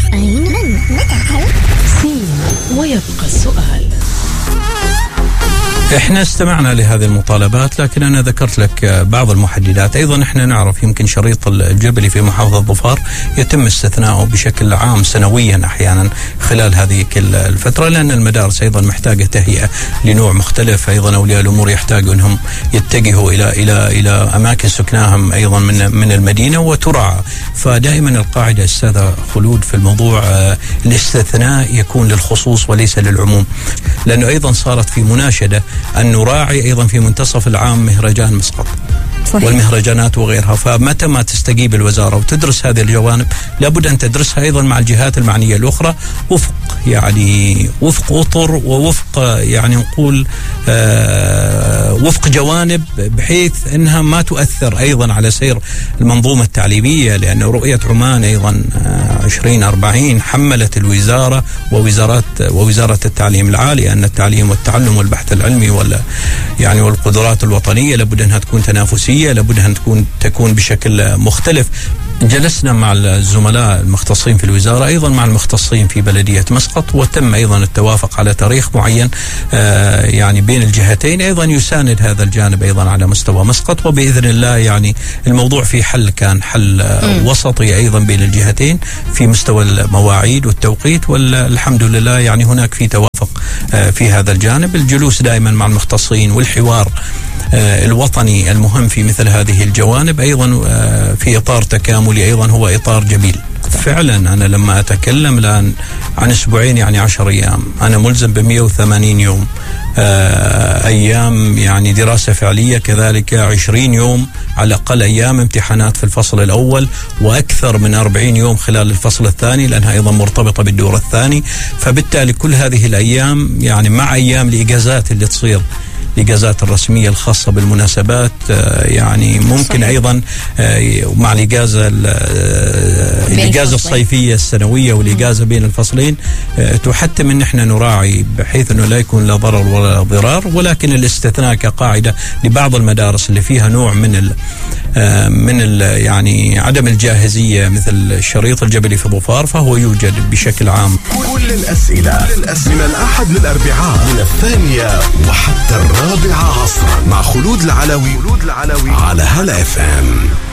أين من متى سين ويبقى السؤال. احنا استمعنا لهذه المطالبات، لكن انا ذكرت لك بعض المحددات. ايضا احنا نعرف يمكن شريط الجبلي في محافظة ظفار يتم استثناءه بشكل عام سنويا احيانا خلال هذه الفترة، لان المدارس ايضا محتاجة تهيئة لنوع مختلف. ايضا اولياء الامور يحتاجوا انهم يتجهوا الى اماكن سكناهم ايضا من المدينة وتراعى. فدائما القاعدة استاذ خلود في الموضوع الاستثناء يكون للخصوص وليس للعموم، لانه ايضا صارت في مناشدة أن نراعي أيضا في منتصف العام مهرجان مسقط صحيح. والمهرجانات وغيرها. فمتى ما تستجيب الوزارة وتدرس هذه الجوانب لابد أن تدرسها أيضا مع الجهات المعنية الأخرى وفق أطر ووفق نقول وفق جوانب بحيث أنها ما تؤثر أيضا على سير المنظومة التعليمية. لأن رؤية عمان أيضا 2040 حملت الوزارة ووزارة التعليم العالي أن التعليم والتعلم والبحث العلمي والقدرات الوطنية لابد أنها تكون تنافسية، لابد أن تكون بشكل مختلف. جلسنا مع الزملاء المختصين في الوزارة أيضا مع المختصين في بلدية مسقط، وتم أيضا التوافق على تاريخ معين بين الجهتين أيضا يساند هذا الجانب أيضا على مستوى مسقط. وبإذن الله الموضوع في كان حل وسطي أيضا بين الجهتين في مستوى المواعيد والتوقيت، والحمد لله هناك في توافق في هذا الجانب. الجلوس دائما مع المختصين والحوار الوطني المهم في مثل هذه الجوانب أيضا في إطار تكاملي أيضا هو إطار جميل. فعلا أنا لما أتكلم الآن عن أسبوعين 10 أيام، أنا ملزم ب180 يوم أيام دراسة فعلية، كذلك 20 يوم على الأقل أيام امتحانات في الفصل الأول، وأكثر من 40 يوم خلال الفصل الثاني لأنها أيضا مرتبطة بالدور الثاني. فبالتالي كل هذه الأيام مع أيام الإجازات اللي تصير الإجازات الرسمية الخاصة بالمناسبات ممكن أيضا مع الإجازة الصيفية السنوية والإجازة بين الفصلين تحتم أن احنا نراعي بحيث أنه لا يكون لا ضرر ولا ضرار. ولكن الاستثناء كقاعدة لبعض المدارس اللي فيها نوع من عدم الجاهزية مثل الشريط الجبلي في ظفار فهو يوجد بشكل عام. كل الأسئلة من الأحد للأربعاء من 2 وحتى 4 عصرا مع خلود العلوي على هلا FM.